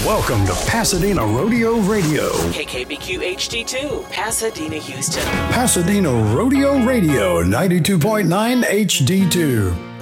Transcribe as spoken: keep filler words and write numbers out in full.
Welcome to Pasadena Rodeo Radio. K K B Q H D two, Pasadena, Houston. Pasadena Rodeo Radio, ninety-two point nine H D two.